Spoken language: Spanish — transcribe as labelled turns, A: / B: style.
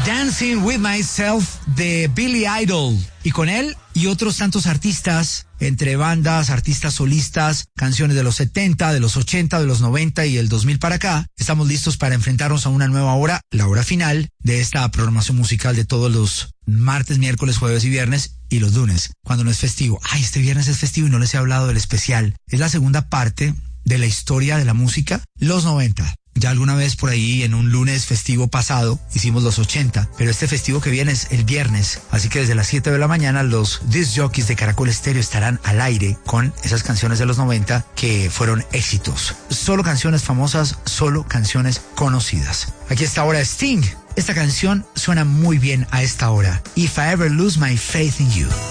A: Dancing with Myself de Billy Idol. Y con él y otros tantos artistas, entre bandas, artistas solistas, canciones de los 70, de los 80, de los 90 y el 2000 para acá, estamos listos para enfrentarnos a una nueva hora, la hora final de esta programación musical de todos los martes, miércoles, jueves y viernes y los lunes, cuando no es festivo. Ay, este viernes es festivo y no les he hablado del especial. Es la segunda parte de la historia de la música, los 90. Ya alguna vez por ahí en un lunes festivo pasado hicimos los 80, pero este festivo que viene es el viernes, así que desde las 7 de la mañana los disc jockeys de Caracol Estéreo estarán al aire con esas canciones de los 90 que fueron éxitos. Solo canciones famosas, solo canciones conocidas. Aquí está ahora Sting. Esta canción suena muy bien a esta hora. If I Ever Lose My Faith in You.